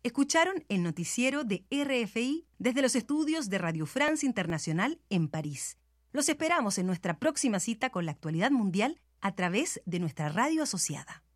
Escucharon el noticiero de RFI desde los estudios de Radio France Internacional en París. Los esperamos en nuestra próxima cita con la actualidad mundial a través de nuestra radio asociada.